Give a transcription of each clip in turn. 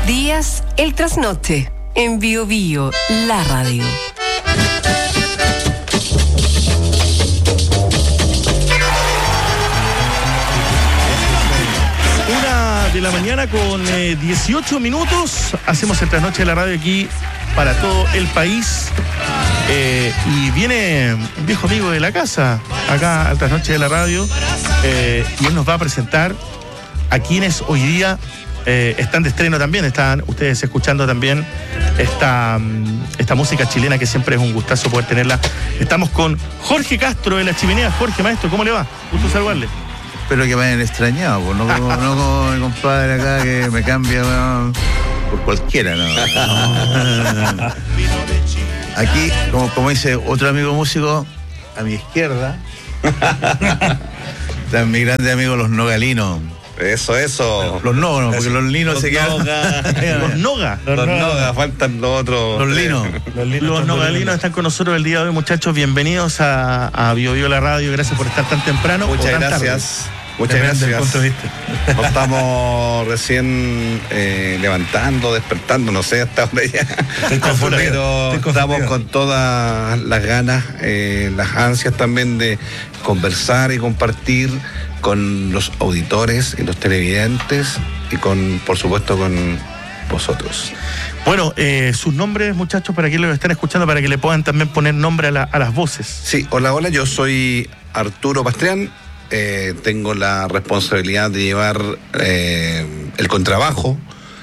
los días, el trasnoche. En Bio Bio, la radio. De la mañana con 18 minutos. Hacemos el trasnoche de la radio aquí para todo el país. Y viene un viejo amigo de la casa acá al trasnoche de la radio. Y él nos va a presentar a quienes hoy día están de estreno también. Están ustedes escuchando también esta música chilena, que siempre es un gustazo poder tenerla. Estamos con Jorge Castro de La Chimenea. Jorge, maestro, ¿cómo le va? Gusto saludarle. Espero que me hayan extrañado, pues, no como mi compadre acá que me cambia, bueno, por cualquiera, ¿no? Aquí, como dice otro amigo músico, a mi izquierda, están mis grandes amigos los nogalinos. Eso. Los nogos, porque los linos se quedan. Los nogas, faltan los otros. Los linos. Los nogalinos están con nosotros el día de hoy, muchachos. Bienvenidos a Bio Bio la radio. Gracias por estar tan temprano. Muchas gracias. Muchas gracias. Punto de vista. Nos estamos recién levantando, despertando, no sé, hasta ahora ya. Pero estamos con todas las ganas, las ansias también de conversar y compartir con los auditores y los televidentes y por supuesto con vosotros. Bueno, sus nombres, muchachos, para quienes lo están escuchando, para que le puedan también poner nombre a las voces. Sí, hola, yo soy Arturo Pastrián. Tengo la responsabilidad de llevar el contrabajo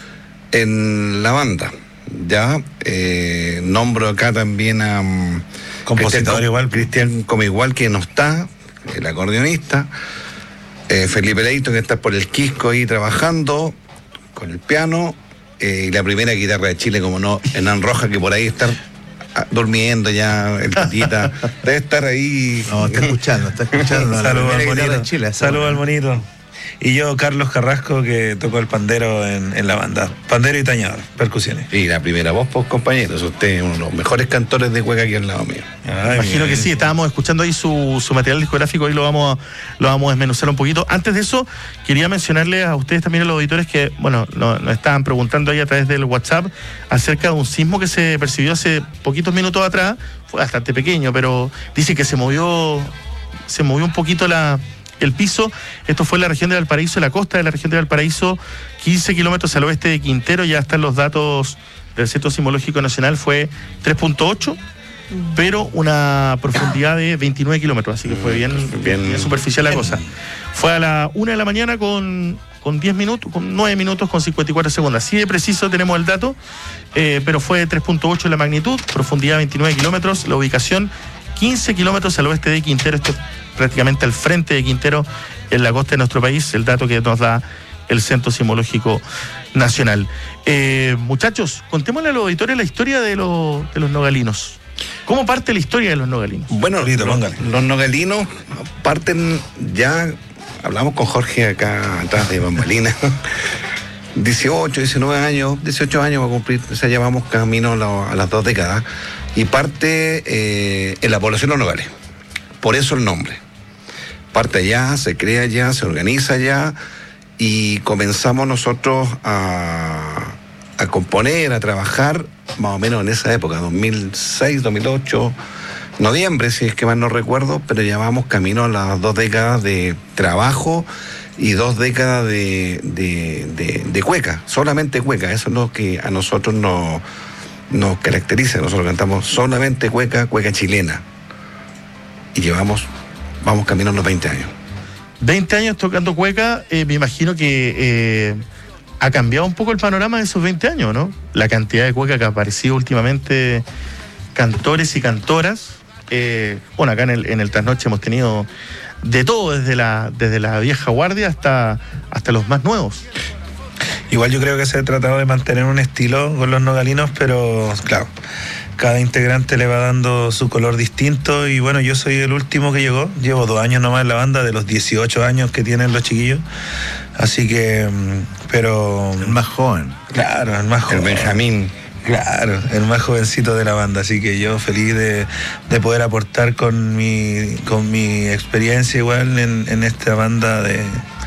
en la banda. Ya nombro acá también a compositor Cristian Comigual, que no está, el acordeonista. Felipe Leito, que está por el Quisco ahí trabajando con el piano. Y la primera guitarra de Chile, como no, Hernán Rojas, que por ahí está durmiendo ya, el Titita debe estar ahí. No, está escuchando. Saludos al monito. Chile, saludos al monito. Y yo, Carlos Carrasco, que toco el pandero en la banda. Pandero y tañador, percusiones. Y la primera voz, pues, compañeros. Usted es uno de los mejores cantores de cueca aquí al lado mío. Imagino que sí. Estábamos escuchando ahí su material discográfico. Ahí lo vamos a desmenuzar un poquito. Antes de eso, quería mencionarles a ustedes también, a los auditores, que, bueno, nos estaban preguntando ahí a través del WhatsApp acerca de un sismo que se percibió hace poquitos minutos atrás. Fue bastante pequeño, pero dice que se movió un poquito el piso. Esto fue en la región de Valparaíso, la costa de la región de Valparaíso, 15 kilómetros al oeste de Quintero. Ya están los datos del Centro Sismológico Nacional. Fue 3.8, pero una profundidad de 29 kilómetros, así que fue bien superficial la cosa. Fue a la 1 de la mañana con 10 minutos, con 9 minutos con 54 segundos. Así de preciso tenemos el dato, pero fue 3.8 la magnitud, profundidad 29 kilómetros, la ubicación 15 kilómetros al oeste de Quintero. Esto prácticamente al frente de Quintero, en la costa de nuestro país, el dato que nos da el Centro Sismológico Nacional. Muchachos, contémosle a los auditores la historia de los nogalinos. ¿Cómo parte la historia de los nogalinos? Bueno, los nogalinos parten ya, hablamos con Jorge acá atrás de bambalinas, 18 años va a cumplir, o sea, llevamos camino a las 2 décadas, y parte en la población de los nogales. Por eso el nombre. Parte allá, se crea allá, se organiza allá, y comenzamos nosotros a componer, a trabajar, más o menos en esa época, 2006, 2008, noviembre, si es que mal no recuerdo, pero llevamos camino a las 2 décadas de trabajo y 2 décadas de cueca, solamente cueca. Eso es lo que a nosotros nos caracteriza. Nosotros cantamos solamente cueca chilena. Y vamos camino a los 20 años. 20 años tocando cueca. Me imagino que ha cambiado un poco el panorama de esos 20 años, ¿no? La cantidad de cueca que ha aparecido últimamente, cantores y cantoras. Bueno, acá en el Trasnoche hemos tenido de todo, desde la vieja guardia hasta los más nuevos. Igual yo creo que se ha tratado de mantener un estilo con los nogalinos, pero claro, cada integrante le va dando su color distinto. Y bueno, yo soy el último que llegó, llevo 2 años nomás en la banda, de los 18 años que tienen los chiquillos, así que, pero... El más joven. Claro, el más joven. El Benjamín. Claro, el más jovencito de la banda, así que yo feliz de poder aportar con mi experiencia igual en esta banda de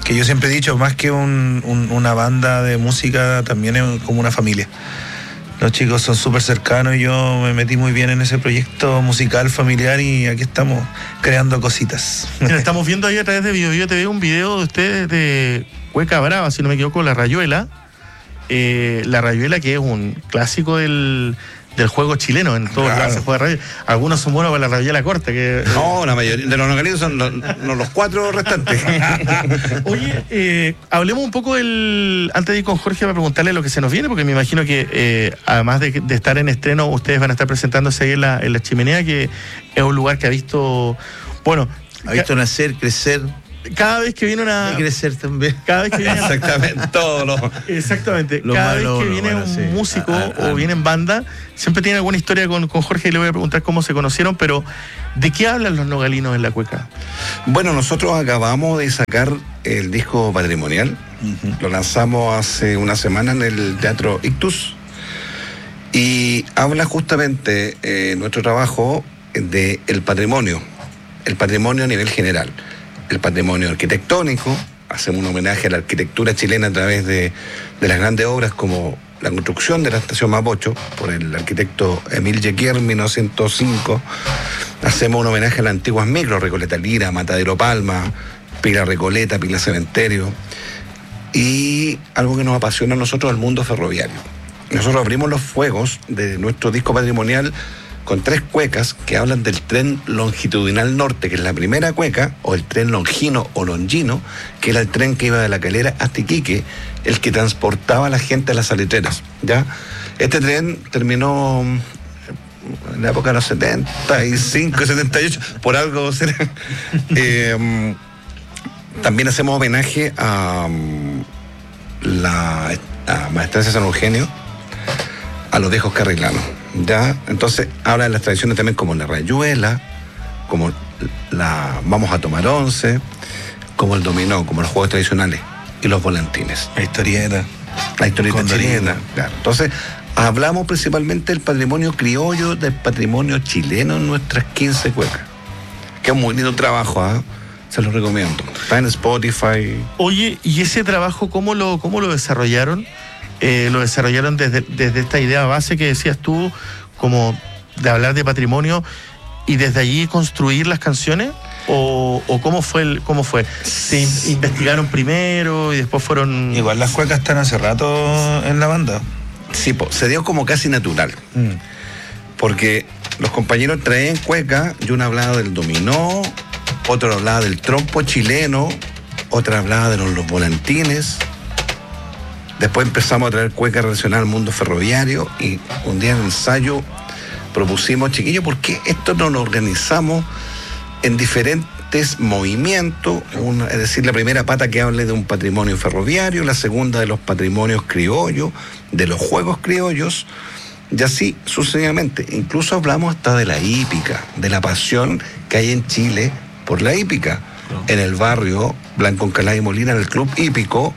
que yo siempre he dicho, más que una banda de música, también es como una familia. Los chicos son súper cercanos y yo me metí muy bien en ese proyecto musical familiar y aquí estamos creando cositas. Mira, estamos viendo ahí a través de BioBio TV un video de ustedes de Cueca Brava, si no me equivoco, La Rayuela. La Rayuela, que es un clásico del juego chileno, en todos lados se juega rayuela. Algunos son buenos para la rayuela corta. No, la mayoría de los nogalinos son los 4 restantes. Oye, hablemos un poco antes de ir con Jorge para preguntarle lo que se nos viene, porque me imagino que además de estar en estreno, ustedes van a estar presentándose ahí en la Chimenea, que es un lugar que ha visto nacer, crecer. Cada vez que viene Hay que crecer también. Cada vez que viene Exactamente, cada vez que viene un músico o viene en banda, siempre tiene alguna historia con Jorge y le voy a preguntar cómo se conocieron, pero ¿de qué hablan los nogalinos en la cueca? Bueno, nosotros acabamos de sacar el disco patrimonial. Lo lanzamos hace una semana en el Teatro Ictus y habla justamente nuestro trabajo del patrimonio a nivel general. El patrimonio arquitectónico, hacemos un homenaje a la arquitectura chilena a través de las grandes obras como la construcción de la estación Mapocho por el arquitecto Emil Jequier en 1905. Hacemos un homenaje a las antiguas micros, Recoleta Lira, Matadero Palma, Pila Recoleta, Pila Cementerio, y algo que nos apasiona a nosotros, el mundo ferroviario. Nosotros abrimos los fuegos de nuestro disco patrimonial con 3 cuecas que hablan del tren longitudinal norte, que es la primera cueca, o el tren longino o longino, que era el tren que iba de La Calera hasta Iquique, el que transportaba a la gente a las salitreras, ¿ya? Este tren terminó en la época de los 75, 78, por algo será. También hacemos homenaje a Maestranza San Eugenio, a los viejos carrilanos, ¿ya? Entonces habla de las tradiciones también como la rayuela, como vamos a tomar 11, como el dominó, como los juegos tradicionales y los volantines. La historieta chilena, claro. Entonces hablamos principalmente del patrimonio criollo, del patrimonio chileno en nuestras 15 cuecas, que es un muy lindo trabajo, ¿eh? Se lo recomiendo. Está en Spotify. Oye, ¿y ese trabajo cómo lo desarrollaron? Lo desarrollaron desde esta idea base que decías tú, como de hablar de patrimonio, y desde allí construir las canciones, o cómo fue? ¿Se investigaron primero y después fueron...? Igual las cuecas están hace rato en la banda. Sí, se dio como casi natural. Porque los compañeros traían cueca, y uno hablaba del dominó, otro hablaba del trompo chileno, otra hablaba de los volantines. Después empezamos a traer cueca relacionada al mundo ferroviario y un día en el ensayo propusimos, chiquillos, ¿por qué esto no lo organizamos en diferentes movimientos? Es decir, la primera pata que hable de un patrimonio ferroviario, la segunda de los patrimonios criollos, de los juegos criollos, y así sucesivamente. Incluso hablamos hasta de la hípica, de la pasión que hay en Chile por la hípica. En el barrio Blanco Encalada y Molina, en el Club Hípico,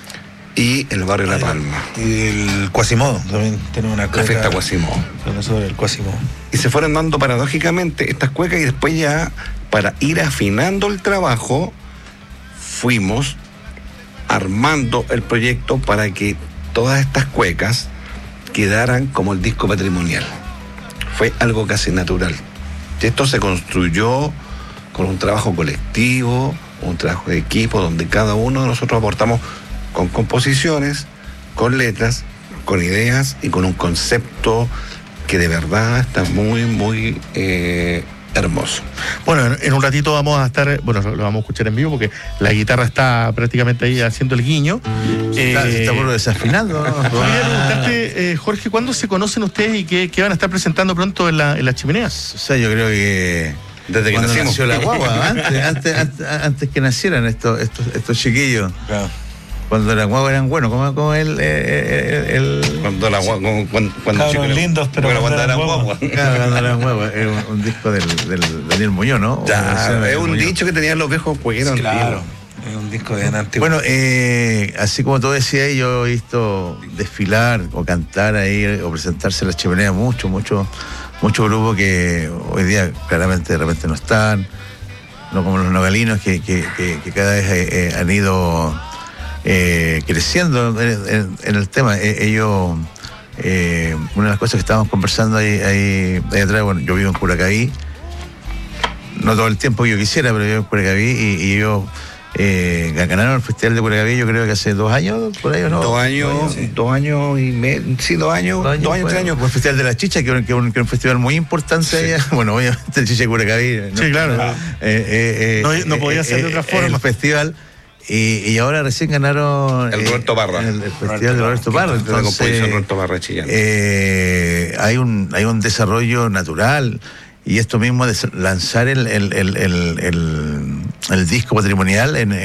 y el barrio La Palma. Y el Quasimodo, también tenemos una cueca. La fiesta Quasimodo. Sobre el Quasimodo. Y se fueron dando paradójicamente estas cuecas, y después ya, para ir afinando el trabajo, fuimos armando el proyecto para que todas estas cuecas quedaran como el disco patrimonial. Fue algo casi natural. Y esto se construyó con un trabajo colectivo, un trabajo de equipo, donde cada uno de nosotros aportamos con composiciones, con letras, con ideas y con un concepto que de verdad está muy, muy hermoso. Bueno, en un ratito vamos a estar, lo vamos a escuchar en vivo porque la guitarra está prácticamente ahí haciendo el guiño. Está por desafinando, ¿no? Quería preguntarte, Jorge, ¿cuándo se conocen ustedes y qué van a estar presentando pronto en las chimeneas? O sea, yo creo que desde que nació la guagua, antes que nacieran estos chiquillos. Claro. Cuando las guaguas eran buenos, como cuando la guagua, cuando lindos, pero cuando eran guaguas. Claro, cuando eran guaguas. Era un disco del Daniel Muñoz, ¿no? Es un dicho que tenían los viejos juegueros. Claro, es un disco de antiguo. Bueno, así como tú decías, yo he visto desfilar o cantar ahí o presentarse en las chimeneas muchos grupos que hoy día claramente de repente no están. no como los nogalinos que cada vez han ido creciendo en el tema. Ellos, una de las cosas que estábamos conversando ahí atrás, bueno, yo vivo en Curacaví, no todo el tiempo que yo quisiera, pero vivo en Curacaví y ellos ganaron el Festival de Curacaví, yo creo que hace 2 años, por ahí, ¿o no? 2 años, sí. 2 años y medio, sí, 2 años, 3 años. El Festival de la Chicha, que es un festival muy importante Sí. allá. Bueno, obviamente el Chicha de Curacaví, ¿no? Sí, claro. No podía ser de otra forma. El festival. Y ahora recién ganaron El Roberto Parra. el festival de Roberto Parra. La composición Roberto Parra Chillán. Hay un desarrollo natural, y esto mismo de lanzar el disco patrimonial en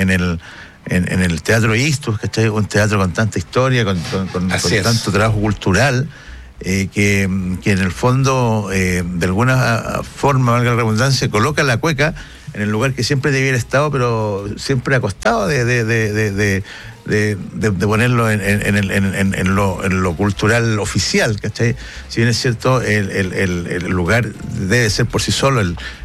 el Teatro Ixtus, ¿cachai? Un teatro con tanta historia, con tanto trabajo cultural, que en el fondo, de alguna forma, valga la redundancia, coloca la cueca en el lugar que siempre debiera estado, pero siempre ha costado de ponerlo en lo cultural oficial, ¿cachai? Si bien es cierto, el lugar debe ser por sí solo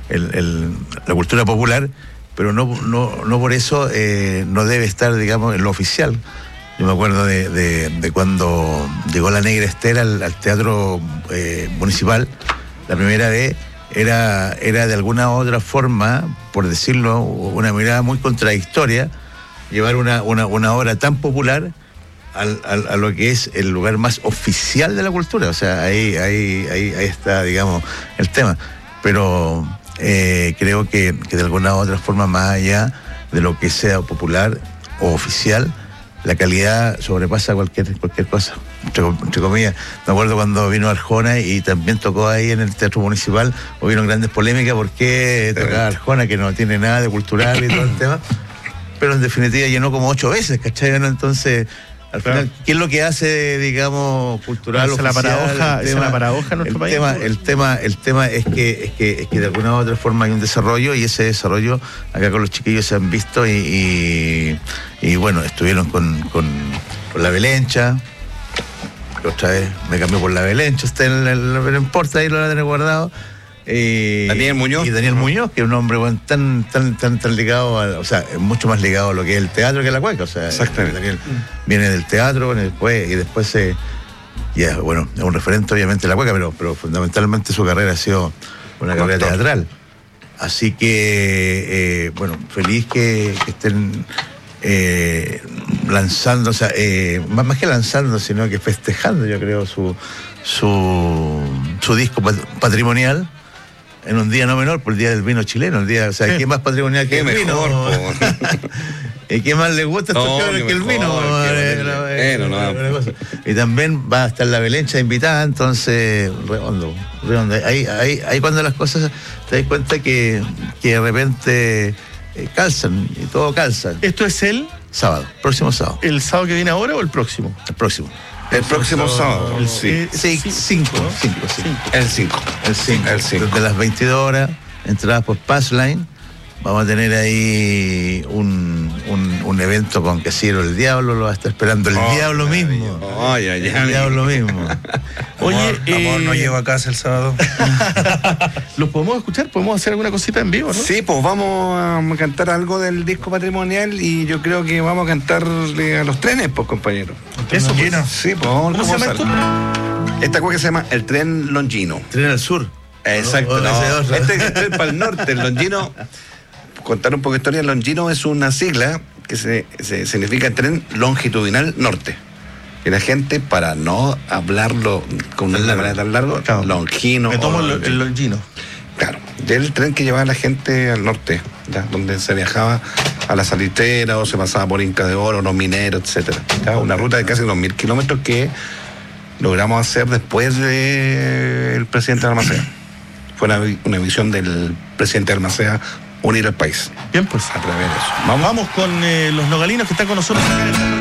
la cultura popular, pero no por eso no debe estar, digamos, en lo oficial. Yo me acuerdo de cuando llegó la Negra Esther al Teatro Municipal, la primera vez. Era de alguna u otra forma, por decirlo, una mirada muy contradictoria, llevar una obra tan popular a lo que es el lugar más oficial de la cultura. O sea, ahí está, digamos, el tema. Pero creo que de alguna u otra forma, más allá de lo que sea popular o oficial, la calidad sobrepasa cualquier cosa, entre comillas. Me acuerdo cuando vino Arjona y también tocó ahí en el Teatro Municipal, hubieron grandes polémicas porque tocaba Arjona, que no tiene nada de cultural y todo el tema, pero en definitiva llenó como 8 veces, ¿cachai? ¿No? Entonces, al final, ¿qué es lo que hace, digamos, cultural Esa oficial? es la paradoja en nuestro país. El tema es que de alguna u otra forma hay un desarrollo, y ese desarrollo acá con los chiquillos se han visto y bueno, estuvieron con la Belencha, que otra vez me cambió por la Belencha, no importa, ahí lo van a tener guardado. Daniel Muñoz. Y Daniel Muñoz, que es un hombre, bueno, tan ligado o sea, mucho más ligado a lo que es el teatro que a la cueca. O sea, exactamente. Daniel viene del teatro, bueno, después ya, bueno, es un referente obviamente de la cueca, pero fundamentalmente su carrera ha sido una carrera teatral. Así que, bueno, feliz que estén lanzando, o sea, más que lanzando, sino que festejando, yo creo, su disco patrimonial en un día no menor, por el Día del Vino Chileno. O sea, ¿qué más patrimonial que el vino? ¿Y qué más les gusta a estos cabros que el vino? Y también va a estar la Belencha invitada, entonces, redondo. Ahí cuando las cosas te das cuenta que de repente calzan, y todo calza. ¿Esto es el próximo sábado? ¿El sábado que viene ahora o el próximo? El próximo. El próximo sábado. El 5. El 5. Desde las 22 horas, entradas por Passline. Vamos a tener ahí un evento con Casillero el Diablo, lo va a estar esperando el Diablo mismo. El Diablo mismo. Oye, amor, no llego a casa el sábado. ¿Los podemos escuchar? ¿Podemos hacer alguna cosita en vivo, no? Sí, pues vamos a cantar algo del disco patrimonial, y yo creo que vamos a cantarle a los trenes, pues, compañero. Eso, pues. Sí, pues vamos a ¿Cómo se llama esto? Esta cosa que se llama el tren Longino. Tren al sur. Exacto. Este es el tren para el norte, el Longino. Contar un poco de historia. Longino es una sigla que se significa tren longitudinal norte. Y la gente, para no hablarlo con una manera tan larga, claro, Longino. Me tomo el Longino. Claro, del tren que llevaba a la gente al norte, ¿ya? Donde se viajaba a la Salitrera o se pasaba por Inca de Oro, los mineros, etcétera. Una ruta de casi 2.000 kilómetros que logramos hacer después del presidente Balmaceda. Fue una visión del presidente Balmaceda, unir al país. Bien, pues. A través de eso. Vamos con los nogalinos que están con nosotros acá en el